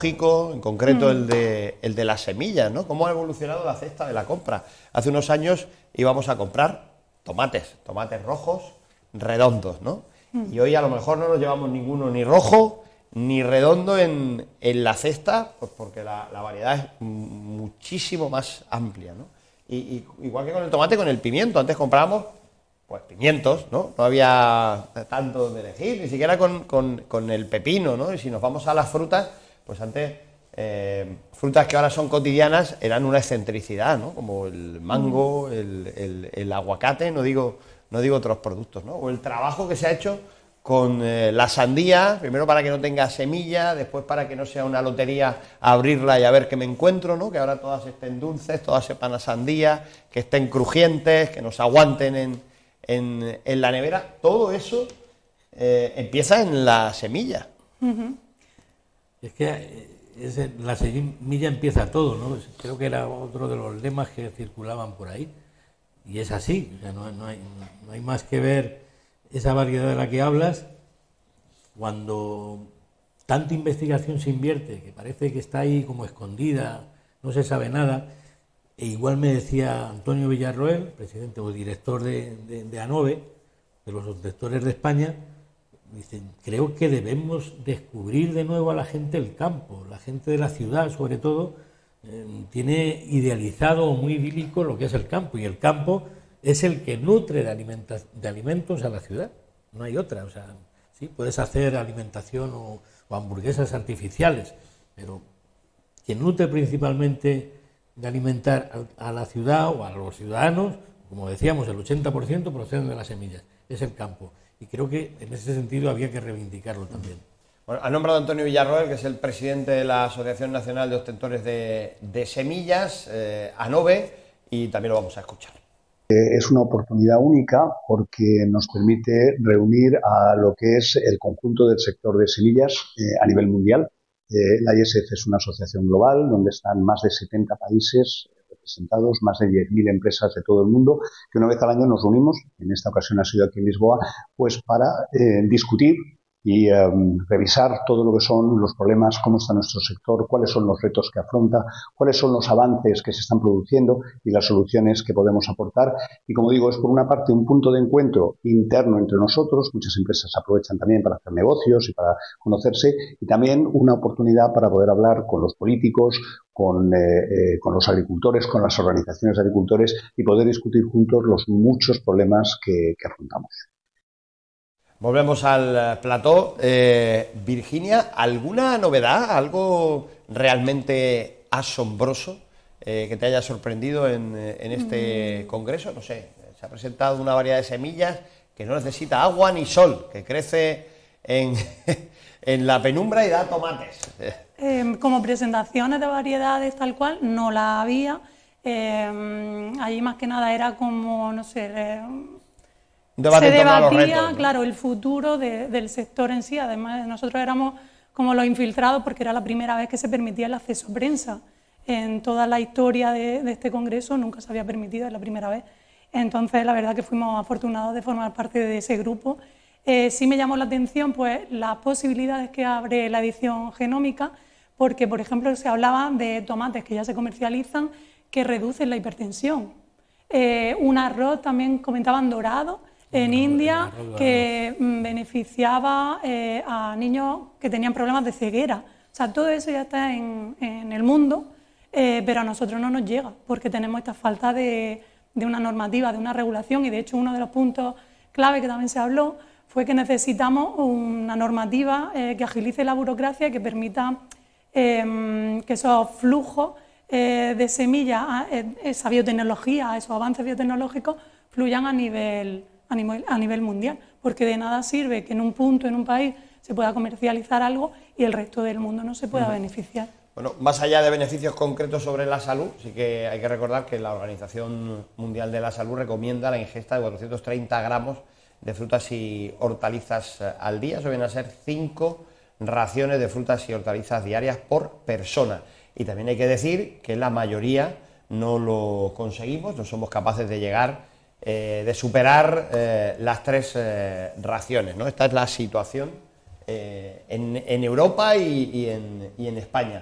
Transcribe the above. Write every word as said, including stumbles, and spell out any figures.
en concreto mm. el, de, el de las semillas, ¿no? ¿Cómo ha evolucionado la cesta de la compra? Hace unos años íbamos a comprar tomates, tomates rojos, redondos, ¿no? Mm. Y hoy a lo mejor no nos llevamos ninguno ni rojo ni redondo en, en la cesta, pues porque la, la variedad es muchísimo más amplia, ¿no? Y, y igual que con el tomate, con el pimiento, antes comprábamos pues pimientos, ¿no? No había tanto donde elegir, ni siquiera con, con, con el pepino, ¿no? Y si nos vamos a las frutas, pues antes, eh, frutas que ahora son cotidianas eran una excentricidad, ¿no? Como el mango, el, el, el aguacate, no digo, no digo otros productos, ¿no? O el trabajo que se ha hecho con eh, la sandía, primero para que no tenga semilla, después para que no sea una lotería abrirla y a ver qué me encuentro, ¿no? Que ahora todas estén dulces, todas sepan a sandía, que estén crujientes, que nos aguanten en, en, en la nevera. Todo eso eh, empieza en la semilla. Uh-huh. Es que es, la semilla empieza todo, ¿no? Creo que era otro de los lemas que circulaban por ahí. Y es así, o sea, no, no, hay, no hay más que ver esa variedad de la que hablas. Cuando tanta investigación se invierte, que parece que está ahí como escondida, no se sabe nada. E igual me decía Antonio Villarroel, presidente o director de, de, de ANOVE, de los subsectores de España, dicen, creo que debemos descubrir de nuevo a la gente del campo, la gente de la ciudad sobre todo, eh, tiene idealizado muy idílico lo que es el campo, y el campo es el que nutre de, alimenta de alimentos a la ciudad, no hay otra. O sea, sí, puedes hacer alimentación o, o hamburguesas artificiales, pero quien nutre principalmente de alimentar a, a la ciudad o a los ciudadanos, como decíamos, el ochenta por ciento proceden de las semillas, es el campo. Y creo que en ese sentido había que reivindicarlo también. Bueno, ha nombrado a Antonio Villarroel, que es el presidente de la Asociación Nacional de Ostentores de, de Semillas, eh, ANOVE, y también lo vamos a escuchar. Es una oportunidad única porque nos permite reunir a lo que es el conjunto del sector de semillas eh, a nivel mundial. Eh, la I S F es una asociación global donde están más de setenta países representados, más de diez mil empresas de todo el mundo, que una vez al año nos reunimos, en esta ocasión ha sido aquí en Lisboa, pues para eh, discutir y um, revisar todo lo que son los problemas, cómo está nuestro sector, cuáles son los retos que afronta, cuáles son los avances que se están produciendo y las soluciones que podemos aportar. Y como digo, es por una parte un punto de encuentro interno entre nosotros, muchas empresas aprovechan también para hacer negocios y para conocerse, y también una oportunidad para poder hablar con los políticos, con, eh, eh, con los agricultores, con las organizaciones de agricultores y poder discutir juntos los muchos problemas que, que afrontamos. Volvemos al plató. Eh, Virginia, ¿alguna novedad, algo realmente asombroso eh, que te haya sorprendido en, en este mm. congreso? No sé, se ha presentado una variedad de semillas que no necesita agua ni sol, que crece en, en la penumbra y da tomates. Eh, como presentaciones de variedades tal cual, no la había. Eh, allí más que nada era como, no sé... Eh, se debatía, retos, ¿no? Claro, el futuro de, del sector en sí. Además, nosotros éramos como los infiltrados porque era la primera vez que se permitía el acceso a prensa. En toda la historia de, de este congreso nunca se había permitido, es la primera vez. Entonces, la verdad que fuimos afortunados de formar parte de ese grupo. Eh, sí me llamó la atención pues, las posibilidades que abre la edición genómica, porque, por ejemplo, se hablaba de tomates que ya se comercializan que reducen la hipertensión. Eh, un arroz también comentaban dorado, en India, que beneficiaba eh, a niños que tenían problemas de ceguera. O sea, todo eso ya está en, en el mundo, eh, pero a nosotros no nos llega, porque tenemos esta falta de, de una normativa, de una regulación, y de hecho uno de los puntos clave que también se habló fue que necesitamos una normativa eh, que agilice la burocracia y que permita eh, que esos flujos eh, de semillas, eh, esa biotecnología, esos avances biotecnológicos fluyan a nivel... A nivel, a nivel mundial, porque de nada sirve que en un punto, en un país, se pueda comercializar algo y el resto del mundo no se pueda uh-huh. beneficiar. Bueno, más allá de beneficios concretos sobre la salud, sí que hay que recordar que la Organización Mundial de la Salud recomienda la ingesta de cuatrocientos treinta gramos de frutas y hortalizas al día. Eso viene a ser cinco raciones de frutas y hortalizas diarias por persona. Y también hay que decir que la mayoría no lo conseguimos, no somos capaces de llegar Eh, de superar eh, las tres eh, raciones, ¿no? Esta es la situación eh, en, en Europa y, y, en, y en España.